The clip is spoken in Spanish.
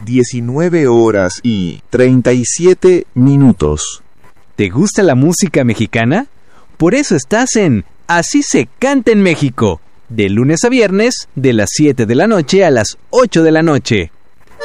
19:37. ¿Te gusta la música mexicana? Por eso estás en Así se canta en México, de lunes a viernes, de las 7 de la noche a las 8 de la noche.